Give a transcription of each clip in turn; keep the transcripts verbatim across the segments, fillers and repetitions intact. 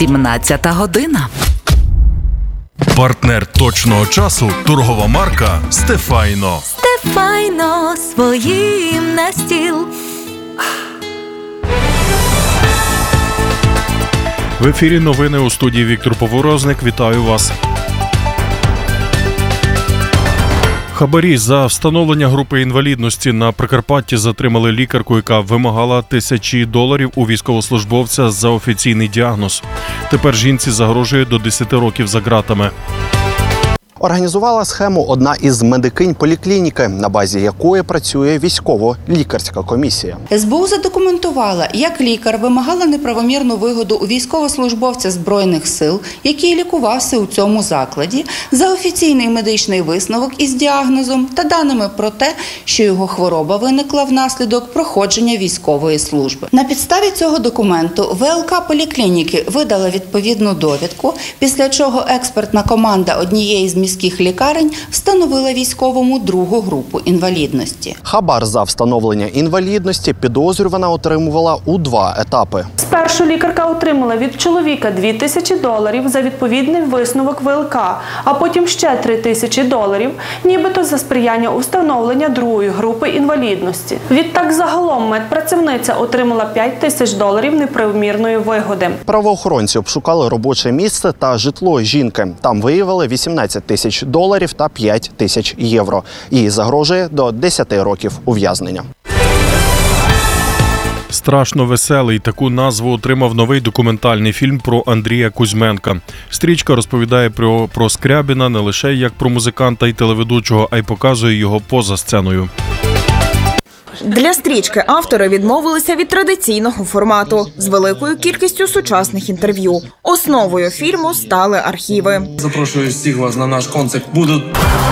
сімнадцята година. Партнер точного часу – торгова марка «Стефайно». Стефайно своїм на стіл. В ефірі новини, у студії Віктор Поворозник. Вітаю вас. Хабарі за встановлення групи інвалідності на Прикарпатті затримали лікарку, яка вимагала тисячі доларів у військовослужбовця за офіційний діагноз. Тепер жінці загрожує до десяти років за ґратами. Організувала схему одна із медикинь поліклініки, на базі якої працює військово-лікарська комісія. ес бе у задокументувала, як лікар вимагала неправомірну вигоду у військовослужбовця Збройних сил, який лікувався у цьому закладі, за офіційний медичний висновок із діагнозом та даними про те, що його хвороба виникла внаслідок проходження військової служби. На підставі цього документу ве ел ка поліклініки видала відповідну довідку, після чого експертна команда однієї з міських міських лікарень встановила військовому другу групу інвалідності. Хабар за встановлення інвалідності підозрювана отримувала у два етапи. Спершу лікарка отримала від чоловіка дві тисячі доларів за відповідний висновок ве ел ка, а потім ще три тисячі доларів, нібито за сприяння у встановленні другої групи інвалідності. Відтак загалом медпрацівниця отримала п'ять тисяч доларів неправомірної вигоди. Правоохоронці обшукали робоче місце та житло жінки. Там виявили вісімнадцять тисяч доларів та п'ять тисяч євро. Їй загрожує до десяти років ув'язнення. Страшно веселий. Таку назву отримав новий документальний фільм про Андрія Кузьменка. Стрічка розповідає про, про Скрябіна не лише як про музиканта і телеведучого, а й показує його поза сценою. Для стрічки автори відмовилися від традиційного формату з великою кількістю сучасних інтерв'ю. Основою фільму стали архіви. Запрошую всіх вас на наш концерт. Будуть...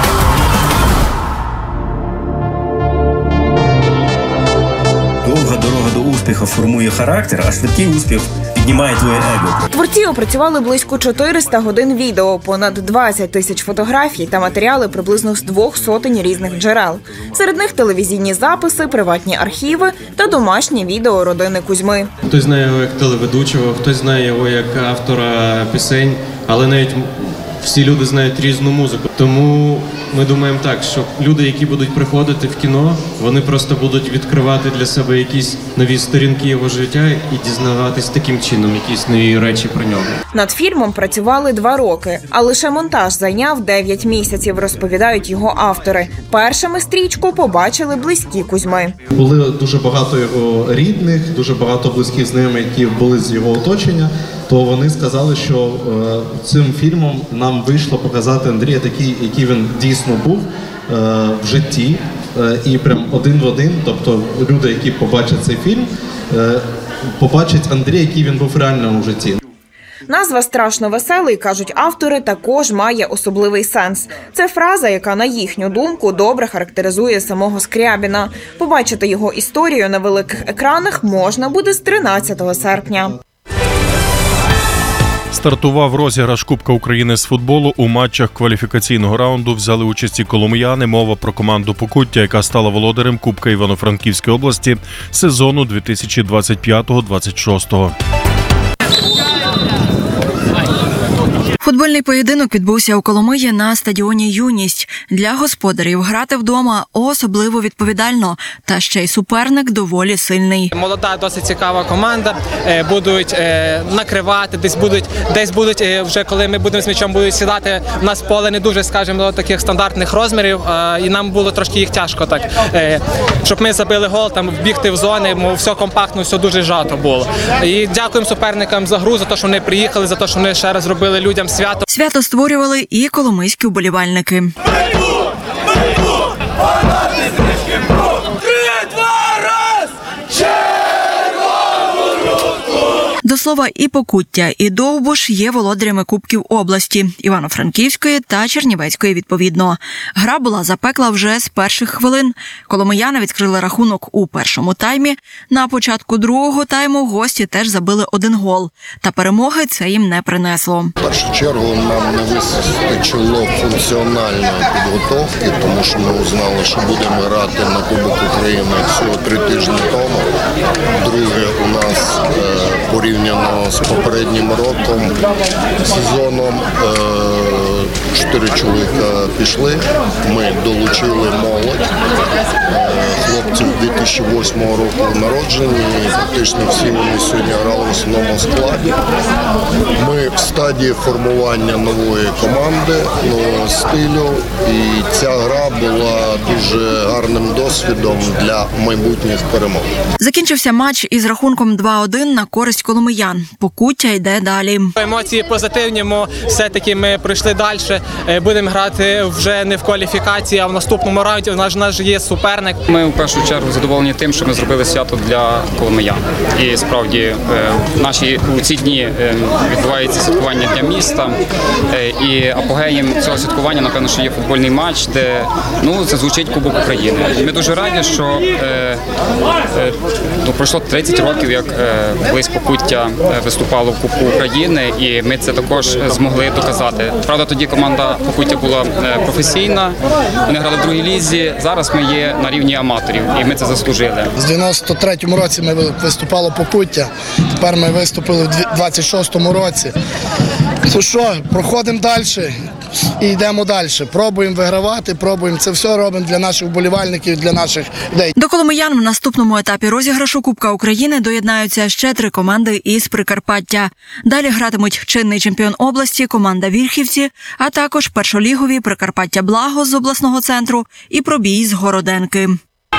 Довга дорога до успіху формує характер, а швидкий успіх піднімає твоє его. Творці опрацювали близько чотириста годин відео, понад двадцять тисяч фотографій та матеріали приблизно з двох сотень різних джерел. Серед них телевізійні записи, приватні архіви та домашні відео родини Кузьми. Хтось знає його як телеведучого, хтось знає його як автора пісень, але навіть всі люди знають різну музику. Тому ми думаємо так, що люди, які будуть приходити в кіно, вони просто будуть відкривати для себе якісь нові сторінки його життя і дізнаватись таким чином якісь нові речі про нього. Над фільмом працювали два роки, а лише монтаж зайняв дев'ять місяців, розповідають його автори. Першими стрічку побачили близькі Кузьми. Були дуже багато його рідних, дуже багато близьких знайомих, які були з його оточення, то вони сказали, що е, цим фільмом нам вийшло показати Андрія такий, який він дійсно був е, в житті, е, і прям один в один, тобто люди, які побачать цей фільм, е, побачать Андрія, який він був в реальному житті. Назва «Страшно веселий», кажуть автори, також має особливий сенс. Це фраза, яка, на їхню думку, добре характеризує самого Скрябіна. Побачити його історію на великих екранах можна буде з тринадцятого серпня. Стартував розіграш Кубка України з футболу. У матчах кваліфікаційного раунду взяли участь і коломияни. Мова про команду «Покуття», яка стала володарем Кубка Івано-Франківської області сезону дві тисячі двадцять п'ятого - двадцять шостого. Футбольний поєдинок відбувся у Коломиї на стадіоні «Юність». Для господарів грати вдома особливо відповідально, та ще й суперник доволі сильний. Молода, досить цікава команда, будуть накривати, десь будуть, десь будуть вже коли ми будемо з м'ячом будуть сідати, у нас поле не дуже, скажімо, таких стандартних розмірів, і нам було трошки їх тяжко так, щоб ми забили гол, там вбігти в зони, все компактно, все дуже жато було. І дякуємо суперникам за гру, за те, що вони приїхали, за те, що вони ще раз зробили людям свято. Свято створювали і коломийські вболівальники. До слова, і Покуття, і Довбуш є володарями Кубків області – Івано-Франківської та Чернівецької відповідно. Гра була запекла вже з перших хвилин. Коломияни відкрили рахунок у першому таймі. На початку другого тайму гості теж забили один гол. Та перемоги це їм не принесло. В першу чергу нам не вистачило функціональної підготовки, тому що ми узнали, що будемо грати на Кубок України всього три тижні тому. Друге, у нас е, порівняно порівняно з попереднім роком, сезоном. Чотири чоловіка пішли, ми долучили молодь, хлопців дві тисячі восьмого року народжені, і практично всі вони сьогодні грали в основному складі. Ми в стадії формування нової команди, нового стилю, і ця гра була дуже гарним досвідом для майбутніх перемог. Закінчився матч із рахунком два один на користь коломиян. Покуття йде далі. Емоції позитивні, ми все-таки ми пройшли далі. Будемо грати вже не в кваліфікації, а в наступному раунді. У нас, у нас є суперник. Ми в першу чергу задоволені тим, що ми зробили свято для коломиян. І справді в наші у ці дні відбувається святкування для міста. І апогеєм цього святкування, напевно, що є футбольний матч, де ну, це звучить Кубок України. Ми дуже раді, що е, е, ну, пройшло тридцять років, як е, колись Покуття виступало в Кубку України, і ми це також змогли доказати. Правда, тоді команда Покуття була професійна, вони грали в другій лізі, зараз ми є на рівні аматорів, і ми це заслужили. З дев'яносто третьому році ми виступало Покуття, тепер ми виступили в двадцять шостому році. То що, проходимо далі і йдемо далі. Пробуємо вигравати, пробуємо. Це все робимо для наших вболівальників, для наших людей. До коломиян в наступному етапі розіграшу Кубка України доєднаються ще три команди із Прикарпаття. Далі гратимуть чинний чемпіон області, команда Вільхівці, а також першолігові Прикарпаття Благо з обласного центру і Пробій з Городенки.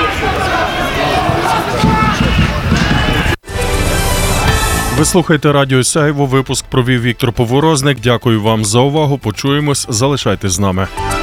Ви слухаєте Радіо Сяйво. Випуск провів Віктор Поворозник. Дякую вам за увагу. Почуємось. Залишайтесь з нами.